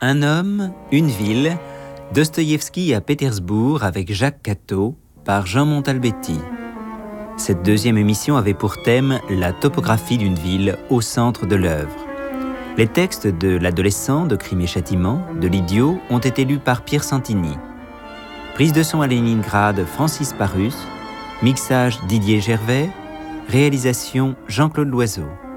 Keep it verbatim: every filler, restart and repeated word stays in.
Un homme, une ville, Dostoïevski à Pétersbourg avec Jacques Catteau par Jean Montalbetti. Cette deuxième émission avait pour thème la topographie d'une ville au centre de l'œuvre. Les textes de L'adolescent de Crime et Châtiment, de L'idiot, ont été lus par Pierre Santini. Prise de son à Leningrad, Francis Parus. Mixage Didier Gervais. Réalisation Jean-Claude Loiseau.